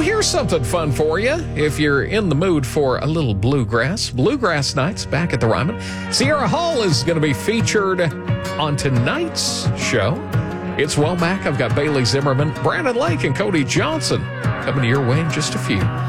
here's something fun for you. If you're in the mood for a little bluegrass nights back at the Ryman. Sierra Hull is going to be featured on tonight's show. It's well back. I've got Bailey Zimmerman, Brandon Lake, and Cody Johnson coming your way in just a few.